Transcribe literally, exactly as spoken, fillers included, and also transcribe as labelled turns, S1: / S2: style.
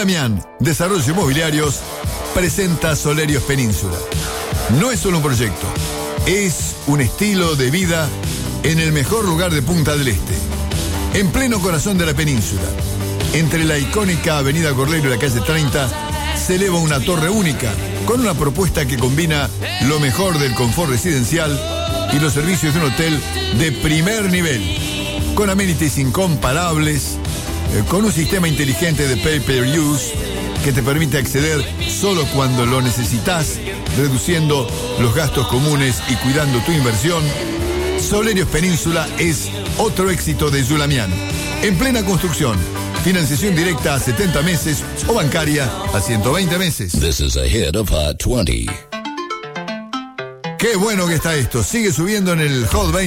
S1: Zulamian Desarrollos Inmobiliarios presenta Solerios Península. No es solo un proyecto, es un estilo de vida en el mejor lugar de Punta del Este, en pleno corazón de la península. Entre la icónica avenida Corleiro y la calle treinta se eleva una torre única con una propuesta que combina lo mejor del confort residencial y los servicios de un hotel de primer nivel, con amenities incomparables, eh, con un sistema inteligente de pay-per-use que te permite acceder solo cuando lo necesitas, reduciendo los gastos comunes y cuidando tu inversión. Solerios Península es otro éxito de Zulamian, en plena construcción. Financiación directa a setenta meses o bancaria a ciento veinte meses.
S2: This is a hit of Hot veinte.
S1: Qué bueno que está esto. Sigue subiendo en el Hot veinte.